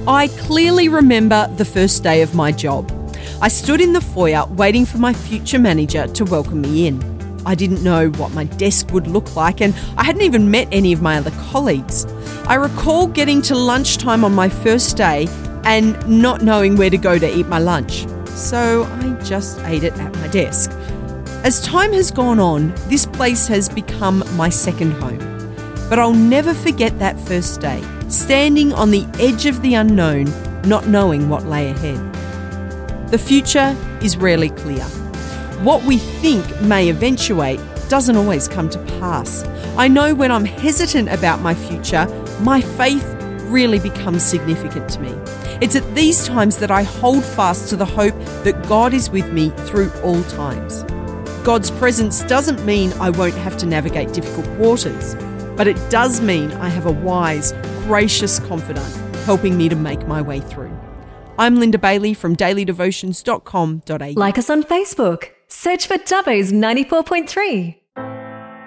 I clearly remember the first day of my job. I stood in the foyer waiting for my future manager to welcome me in. I didn't know what my desk would look like, and I hadn't even met any of my other colleagues. I recall getting to lunchtime on my first day and not knowing where to go to eat my lunch. So I just ate it at my desk. As time has gone on, this place has become my second home. But I'll never forget that first day, standing on the edge of the unknown, not knowing what lay ahead. The future is rarely clear. What we think may eventuate doesn't always come to pass. I know when I'm hesitant about my future, my faith really becomes significant to me. It's at these times that I hold fast to the hope that God is with me through all times. God's presence doesn't mean I won't have to navigate difficult waters, but it does mean I have a wise, gracious confidant helping me to make my way through. I'm Linda Bailey from dailydevotions.com.au. Like us on Facebook. Search for Dubbo's 94.3.